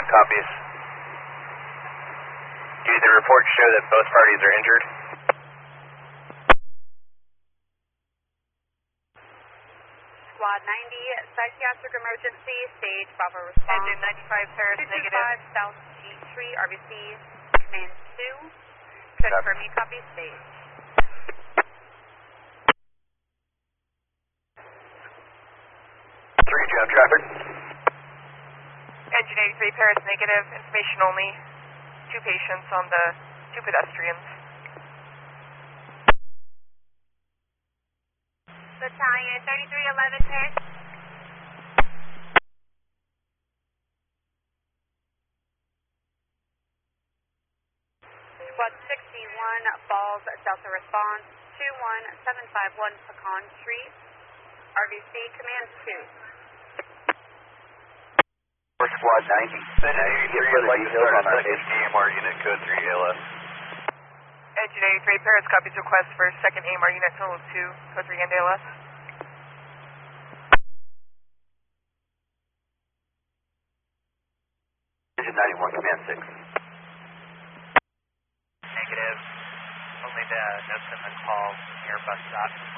copies. Do the reports show that both parties are injured? Squad 90, psychiatric emergency, stage Bravo response. Engine 95 Paris, negative. 225 South G3, RBC, command 2. Confirm you copy stage. Jam traffic. Engine 83 Paris, negative. Information only. 2 patients on the 2 pedestrians. Battalion 3311 Paris. Squad 61 Falls Delta response 21751 Pecan Street. RVC command 2. Squad 90. I'd like to start a second AMR unit code 3 ALS. Engine 83 Paris, copies request for second AMR unit total 2, code 3 and ALS. Engine 91, command 6. Negative. Only the notes in the call near bus stop.